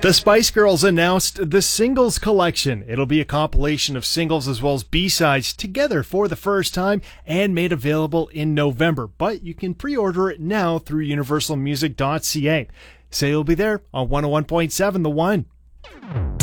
The Spice Girls announced the Singles Collection. It'll be a compilation of singles as well as B-sides together for the first time and made available in November. But you can pre-order it now through universalmusic.ca. Say you'll be there on 101.7 The One.